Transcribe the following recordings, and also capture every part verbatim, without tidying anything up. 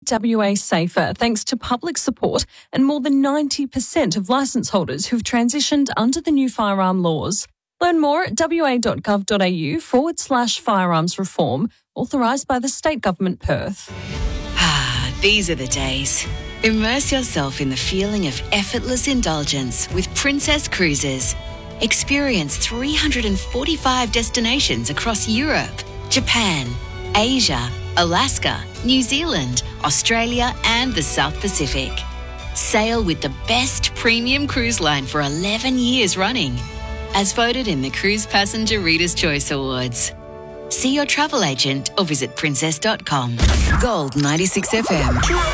W A safer thanks to public support and more than ninety percent of licence holders who've transitioned under the new firearm laws. Learn more at wa.gov.au forward slash firearms reform, authorised by the State Government Perth. Ah, these are the days. Immerse yourself in the feeling of effortless indulgence with Princess Cruises. Experience three hundred forty-five destinations across Europe, Japan, Asia, Alaska, New Zealand, Australia and the South Pacific. Sail with the best premium cruise line for eleven years running, as voted in the Cruise Passenger Reader's Choice Awards. See your travel agent or visit princess dot com. Gold ninety-six F M.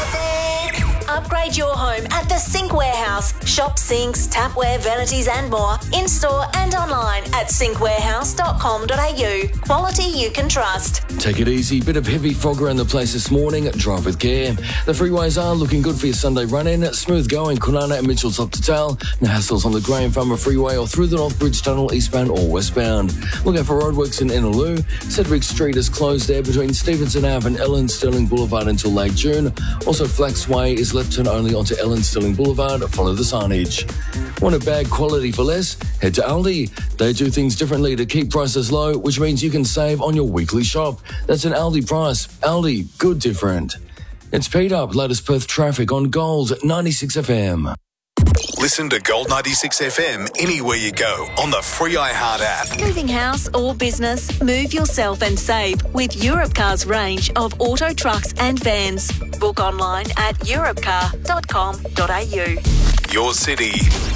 Upgrade your home at the Sink Warehouse. Shop sinks, tapware, vanities and more in-store and online at sink warehouse dot com dot a u. Quality you can trust. Take it easy. Bit of heavy fog around the place this morning. Drive with care. The freeways are looking good for your Sunday run-in. Smooth going. Kwinana and Mitchell's up to Tal. No hassles on the Graham Farmer Freeway or through the North Bridge Tunnel eastbound or westbound. Look out for roadworks in Innaloo. Sedgwick Street is closed there between Stevenson Ave and Ellen Sterling Boulevard until late June. Also, Flax Way is left turn only onto Ellen Sterling Boulevard. Follow the signage. Want a bag quality for less? Head to Aldi. They do things differently to keep prices low, which means you can save on your weekly shop. That's an Aldi price. Aldi, good different. It's Pete Up, latest Perth traffic on Gold ninety-six F M. Listen to Gold ninety-six F M anywhere you go on the free iHeart app. Moving house or business, move yourself and save with Europcar's range of auto trucks and vans. Book online at europcar dot com dot a u. Your city,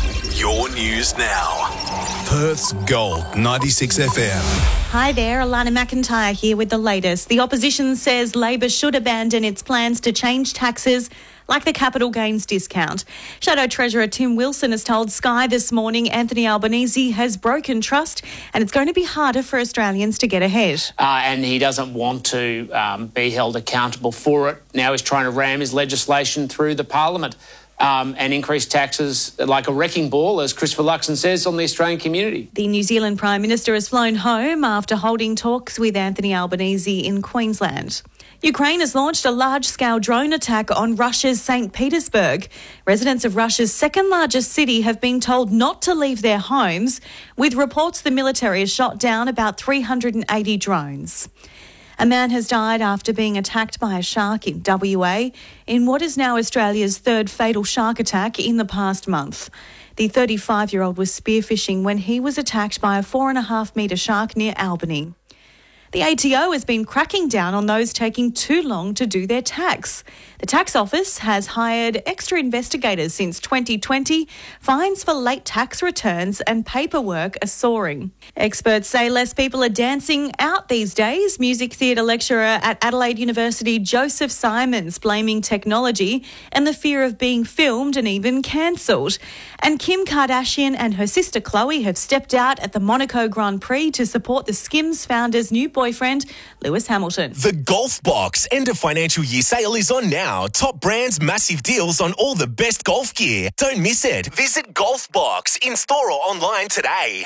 your news now. Perth's Gold ninety-six F M. Hi there, Alana McIntyre here with the latest. The opposition says Labor should abandon its plans to change taxes like the capital gains discount. Shadow Treasurer Tim Wilson has told Sky this morning Anthony Albanese has broken trust and it's going to be harder for Australians to get ahead. Uh, and he doesn't want to um, be held accountable for it. Now he's trying to ram his legislation through the Parliament um, and increase taxes like a wrecking ball, as Christopher Luxon says, on the Australian community. The New Zealand Prime Minister has flown home after holding talks with Anthony Albanese in Queensland. Ukraine has launched a large-scale drone attack on Russia's Saint Petersburg. Residents of Russia's second-largest city have been told not to leave their homes, with reports the military has shot down about three hundred eighty drones. A man has died after being attacked by a shark in W A in what is now Australia's third fatal shark attack in the past month. The thirty-five-year-old was spearfishing when he was attacked by a four-and-a-half-metre shark near Albany. The A T O has been cracking down on those taking too long to do their tax. The tax office has hired extra investigators since twenty twenty. Fines for late tax returns and paperwork are soaring. Experts say less people are dancing out these days. Music theatre lecturer at Adelaide University, Joseph Simons, blaming technology and the fear of being filmed and even cancelled. And Kim Kardashian and her sister Khloe have stepped out at the Monaco Grand Prix to support the Skims founder's new boyfriend, Lewis Hamilton. The Golf Box end of financial year sale is on now. Top brands, massive deals on all the best golf gear. Don't miss it. Visit Golf Box in store or online today.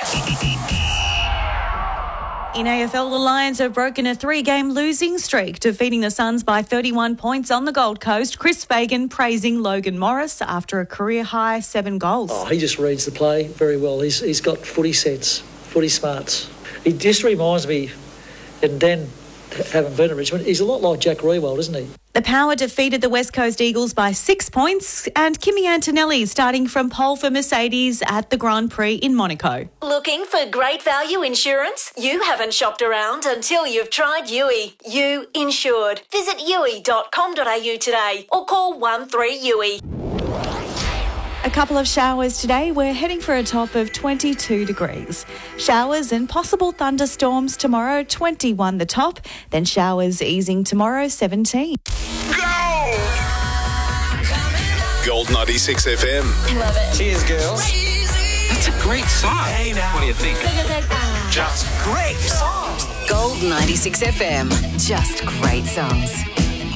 In A F L, the Lions have broken a three-game losing streak, defeating the Suns by thirty-one points on the Gold Coast. Chris Fagan praising Logan Morris after a career-high seven goals. Oh, he just reads the play very well. He's He's got footy sense, footy smarts. He just reminds me, and Dan, having been at Richmond, he's a lot like Jack Riewoldt, isn't he? The Power defeated the West Coast Eagles by six points, and Kimi Antonelli starting from pole for Mercedes at the Grand Prix in Monaco. Looking for great value insurance? You haven't shopped around until you've tried U I. You insured. Visit u i dot com dot a u today or call one three U I. A couple of showers today. We're heading for a top of twenty-two degrees. Showers and possible thunderstorms tomorrow, twenty-one the top. Then showers easing tomorrow, seventeen. Go! Gold ninety-six F M. Love it. Cheers, girls. That's a great song. Hey, now. What do you think? Just great songs. Gold ninety-six F M. Just great songs.